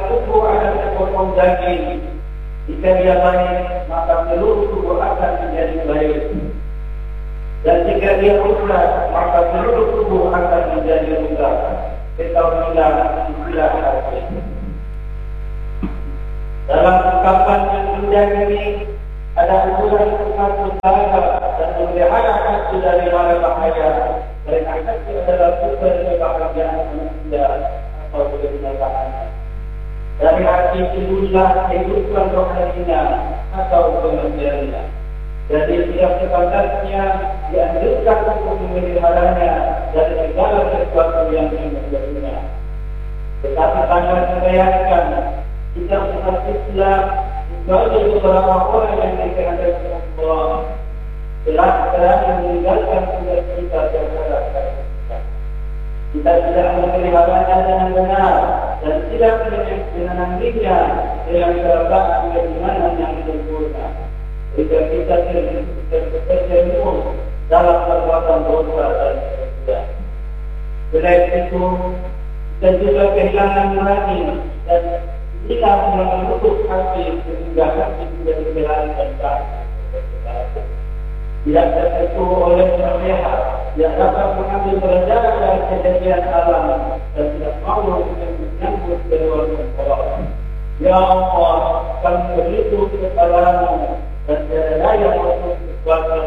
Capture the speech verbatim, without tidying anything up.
tubuh ada sepotong daging, jika dia baik, maka seluruh tubuh akan menjadi baik. Dan jika dia rusak, maka seluruh tubuh akan menjadi rusak. Ketahuilah istilah hati. Dalam ungkapan yang indah ini ada ukuran umat utara dan memelihara hati dari mara bahaya. Mereka hati adalah sumber kebahagiaan manusia atau kebahagiaan. Dari hati timbullah kehidupan rohaninya atau kematiannya. Jadi tidak sepantasnya dianjurkan untuk memeliharanya dari segala sesuatu yang menjadinya. Tetapi sangat disayangkan jika umat Islam sebagai beberapa orang yang dikehendaki Allah telah telah meninggalkan tugas kita terhadap kita. Kita tidak memeliharanya dengan benar dan tidak menyenanginya dengan keadaan keimanan yang sempurna. Jika kita terjerumus dalam perbuatan dosa dan kesalahan, selain itu kita juga kehilangan nurani dan tidak menutup hati sehingga hati tidak dijalankan baik. Tidak tersentuh oleh terlihat yang dapat mengambil pelajaran dari kejadian alam dan tidak mau menyambut keluarga Allah. Ya Allah, kami beritu kepadamu dan tiada layak untuk sesuatu